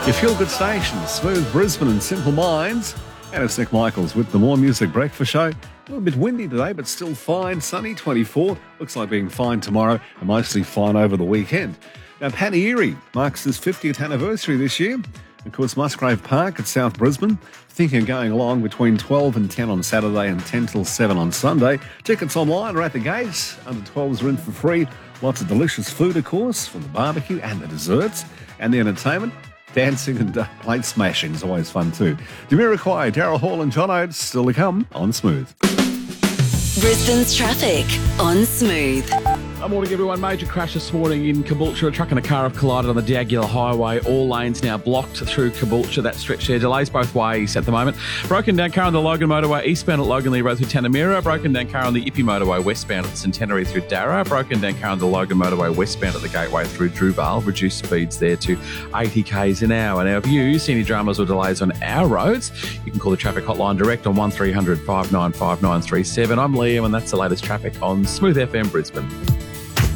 Your feel-good station, Smooth Brisbane and Simple Minds. And it's Nick Michaels with the More Music Breakfast Show. A little bit windy today, but still fine. Sunny, 24. Looks like being fine tomorrow and mostly fine over the weekend. Now, Paneeri marks its 50th anniversary this year. Of course, Musgrave Park at South Brisbane. Thinking of going along between 12 and 10 on Saturday and 10 till 7 on Sunday. Tickets online are at the gates. Under 12s are in for free. Lots of delicious food, of course, from the barbecue and the desserts. And the entertainment. Dancing and plate smashing is always fun too. Jamiroquai, Daryl Hall and John Oates still to come on Smooth. Brisbane's traffic on Smooth. Good morning, everyone. Major crash this morning in Caboolture. A truck and a car have collided on the D'Aguilar Highway. All lanes now blocked through Caboolture. That stretch there. Delays both ways at the moment. Broken down car on the Logan Motorway eastbound at Logan Lee Road through Tanamira. Broken down car on the Ippy Motorway westbound at Centenary through Darra. Broken down car on the Logan Motorway westbound at the Gateway through Drewvale. Reduced speeds there to 80 k's an hour. Now, if you see any dramas or delays on our roads, you can call the traffic hotline direct on 1300 595937. I'm Liam, and that's the latest traffic on Smooth FM Brisbane.